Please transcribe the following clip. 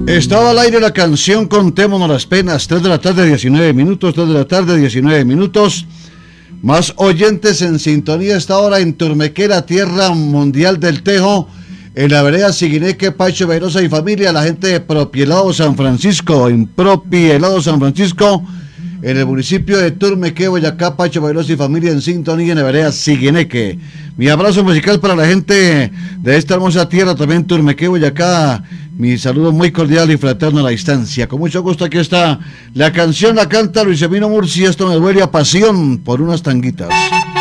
Estaba al aire la canción Contémonos las penas, 3 de la tarde, 19 minutos, 3 de la tarde, 19 minutos. Más oyentes en sintonía a esta hora en Turmequera, tierra mundial del Tejo, en la vereda Siguineque, Pacho Verosa y familia, la gente de Propielado San Francisco, en Propielado San Francisco, en el municipio de Turmeque, Boyacá, Pacho Verosa y familia en sintonía en la vereda Siguineque. Mi abrazo musical para la gente de esta hermosa tierra, también Turmeque, Boyacá. Mi saludo muy cordial y fraterno a la distancia. Con mucho gusto, aquí está la canción, la canta Luis Emino Murcia. Esto me duele a pasión por unas tanguitas.